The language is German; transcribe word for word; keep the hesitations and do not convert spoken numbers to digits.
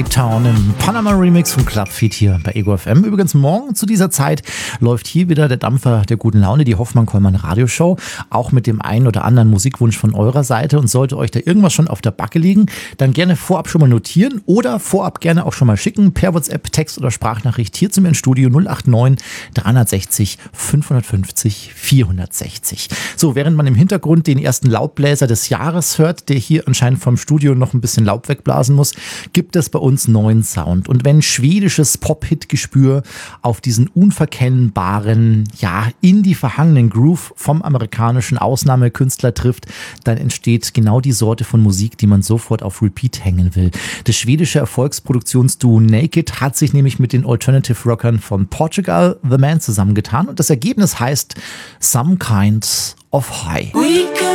Hightown im Panama Remix von Clubfeed hier bei Ego F M. Übrigens morgen zu dieser Zeit läuft hier wieder der Dampfer der guten Laune, die Hoffmann-Kollmann Radioshow, auch mit dem einen oder anderen Musikwunsch von eurer Seite. Und sollte euch da irgendwas schon auf der Backe liegen, dann gerne vorab schon mal notieren oder vorab gerne auch schon mal schicken per WhatsApp, Text oder Sprachnachricht hier zu mir ins Studio null acht neun drei sechs null fünf fünf null vier sechs null. So, während man im Hintergrund den ersten Laubbläser des Jahres hört, der hier anscheinend vom Studio noch ein bisschen Laub wegblasen muss, gibt es bei uns neuen Sound. Und wenn schwedisches Pop-Hit-Gespür auf diesen unverkennbaren, ja, in die verhangenen Groove vom amerikanischen Ausnahmekünstler trifft, dann entsteht genau die Sorte von Musik, die man sofort auf Repeat hängen will. Das schwedische Erfolgsproduktionsduo Naked hat sich nämlich mit den Alternative Rockern von Portugal The Man zusammengetan und das Ergebnis heißt Some Kind of High.